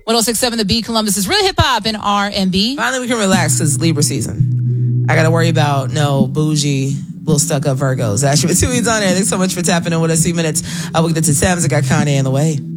106.7 The Beat, Columbus is real hip hop and R&B. Finally, we can relax because it's Libra season. I got to worry about no bougie, little stuck up Virgos. Actually, 2 weeks on there. Thanks so much for tapping in with us. 2 minutes. We'll get to Thames. I got Kanye in the way.